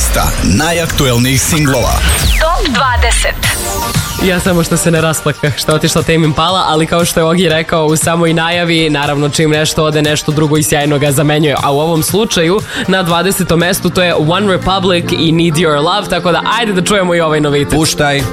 lista najaktuelnijih singlova. Top 20. Ja samo što se ne rasplakah što je otišla Tame Impala, ali kao što je Ogi rekao u samoj najavi, naravno čim nešto ode, nešto drugo i sjajno ga zamenjuje. A u ovom slučaju na 20. mestu to je One Republic i Need Your Love, tako da ajde da čujemo i ovaj novitet. Puštaj.